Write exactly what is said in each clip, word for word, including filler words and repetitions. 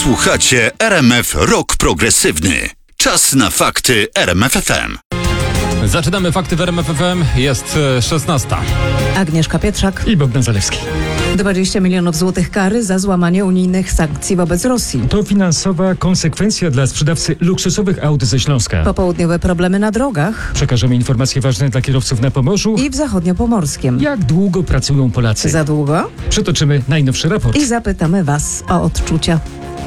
Słuchacie R M F Rock Progresywny. Czas na fakty R M F F M. Zaczynamy fakty w R M F F M. Jest szesnasta. Agnieszka Pietrzak i Bogdan Zalewski. dwadzieścia milionów złotych kary za złamanie unijnych sankcji wobec Rosji. To finansowa konsekwencja dla sprzedawcy luksusowych aut ze Śląska. Popołudniowe problemy na drogach. Przekażemy informacje ważne dla kierowców na Pomorzu I w zachodniopomorskim. Jak długo pracują Polacy? Za długo? Przytoczymy najnowszy raport. I zapytamy Was o odczucia.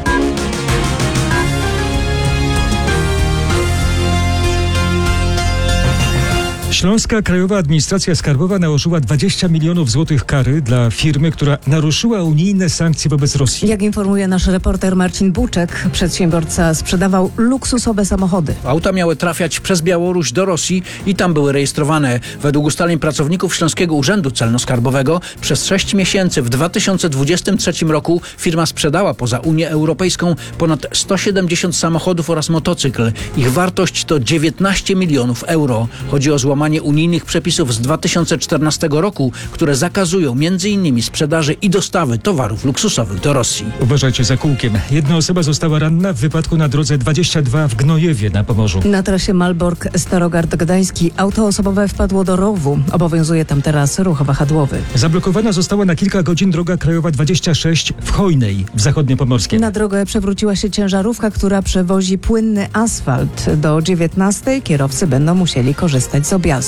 Śląska Krajowa Administracja Skarbowa nałożyła dwadzieścia milionów złotych kary dla firmy, która naruszyła unijne sankcje wobec Rosji. Jak informuje nasz reporter Marcin Buczek, przedsiębiorca sprzedawał luksusowe samochody. Auta miały trafiać przez Białoruś do Rosji i tam były rejestrowane. Według ustaleń pracowników Śląskiego Urzędu Celno-Skarbowego przez sześć miesięcy w dwa tysiące dwudziestym trzecim roku firma sprzedała poza Unię Europejską ponad sto siedemdziesiąt samochodów oraz motocykl. Ich wartość to dziewiętnaście milionów euro. Chodzi o złamanie unijnych przepisów z dwa tysiące czternastego roku, które zakazują między innymi sprzedaży i dostawy towarów luksusowych do Rosji. Uważajcie za kółkiem. Jedna osoba została ranna w wypadku na drodze dwadzieścia dwa w Gnojewie na Pomorzu. Na trasie Malbork-Starogard Gdański auto osobowe wpadło do rowu. Obowiązuje tam teraz ruch wahadłowy. Zablokowana została na kilka godzin droga krajowa dwadzieścia sześć w Chojnej w Zachodniopomorskiem. Na drogę przewróciła się ciężarówka, która przewozi płynny asfalt. Do dziewiętnastej kierowcy będą musieli korzystać z objazdu.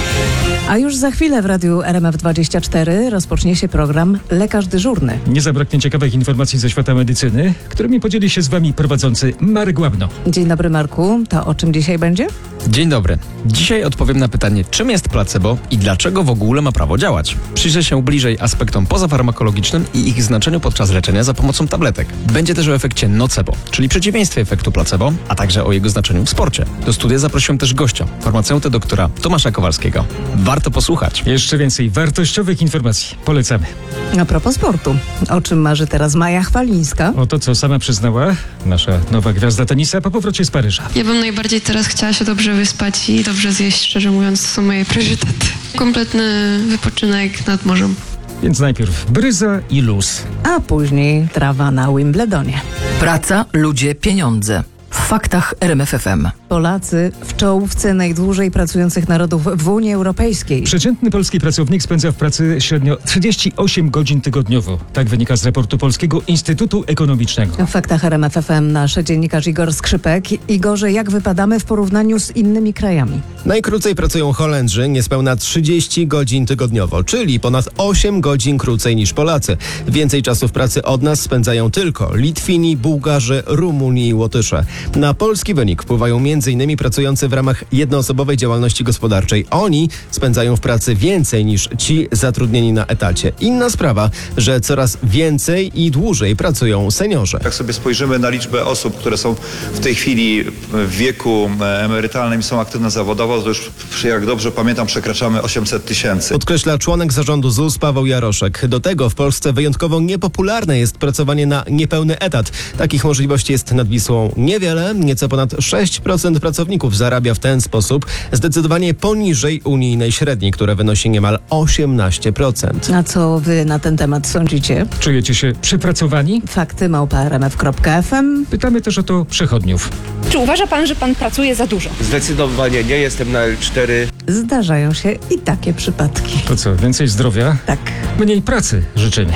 A już za chwilę w radiu R M F dwadzieścia cztery rozpocznie się program Lekarz Dyżurny. Nie zabraknie ciekawych informacji ze świata medycyny, którymi podzieli się z Wami prowadzący Marek Łabno. Dzień dobry, Marku. To o czym dzisiaj będzie? Dzień dobry. Dzisiaj odpowiem na pytanie, czym jest placebo i dlaczego w ogóle ma prawo działać. Przyjrzę się bliżej aspektom pozafarmakologicznym i ich znaczeniu podczas leczenia za pomocą tabletek. Będzie też o efekcie nocebo, czyli przeciwieństwie efektu placebo, a także o jego znaczeniu w sporcie. Do studia zaprosiłem też gościa, farmaceutę doktora Tomasza Kowalskiego. Warto posłuchać. Jeszcze więcej wartościowych informacji. Polecamy. A propos sportu. O czym marzy teraz Maja Chwalińska? O to, co sama przyznała nasza nowa gwiazda tenisa po powrocie z Paryża. Ja bym najbardziej teraz chciała się dobrze wyspać i dobrze zjeść, szczerze mówiąc, to są moje priorytety. Kompletny wypoczynek nad morzem. Więc najpierw bryza i luz. A później trawa na Wimbledonie. Praca, ludzie, pieniądze. W faktach R M F F M. Polacy w czołówce najdłużej pracujących narodów w Unii Europejskiej. Przeciętny polski pracownik spędza w pracy średnio trzydzieści osiem godzin tygodniowo. Tak wynika z raportu Polskiego Instytutu Ekonomicznego. W faktach R M F F M nasz dziennikarz Igor Skrzypek. Igorze, jak wypadamy w porównaniu z innymi krajami? Najkrócej pracują Holendrzy, niespełna trzydzieści godzin tygodniowo, czyli ponad osiem godzin krócej niż Polacy. Więcej czasu w pracy od nas spędzają tylko Litwini, Bułgarzy, Rumuni i Łotysze. Na polski wynik wpływają między innymi pracujący w ramach jednoosobowej działalności gospodarczej. Oni spędzają w pracy więcej niż ci zatrudnieni na etacie. Inna sprawa, że coraz więcej i dłużej pracują seniorzy. Jak sobie spojrzymy na liczbę osób, które są w tej chwili w wieku emerytalnym i są aktywne zawodowo, to już, jak dobrze pamiętam, przekraczamy osiemset tysięcy. Podkreśla członek zarządu Z U S Paweł Jaroszek. Do tego w Polsce wyjątkowo niepopularne jest pracowanie na niepełny etat. Takich możliwości jest nad Wisłą niewiele. Nieco ponad sześć procent pracowników zarabia w ten sposób, zdecydowanie poniżej unijnej średniej, która wynosi niemal osiemnaście procent. A co wy na ten temat sądzicie? Czujecie się przypracowani? Fakty małpa r m f kropka f m. Pytamy też o to przechodniów. Czy uważa pan, że pan pracuje za dużo? Zdecydowanie nie, jestem na L cztery. Zdarzają się i takie przypadki. To co, więcej zdrowia? Tak. Mniej pracy życzymy.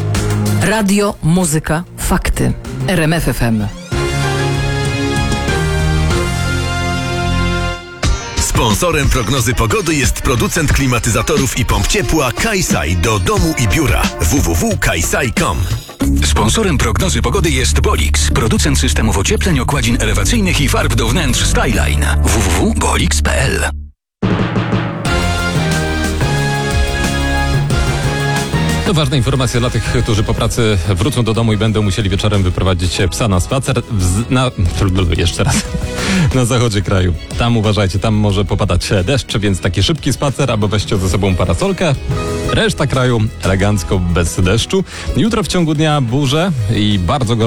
Radio, muzyka, fakty. R M F F M. Sponsorem prognozy pogody jest producent klimatyzatorów i pomp ciepła Kajsaj do domu i biura. w w w kropka kajsaj kropka com. Sponsorem prognozy pogody jest Bolix, producent systemów ociepleń, okładzin elewacyjnych i farb do wnętrz Styline. w w w kropka bolix kropka p l. To ważna informacja dla tych, którzy po pracy wrócą do domu i będą musieli wieczorem wyprowadzić psa na spacer. W, na, jeszcze raz. Na zachodzie kraju. Tam uważajcie, tam może popadać deszcz, więc taki szybki spacer albo weźcie ze sobą parasolkę. Reszta kraju elegancko bez deszczu. Jutro w ciągu dnia burze i bardzo gorąco.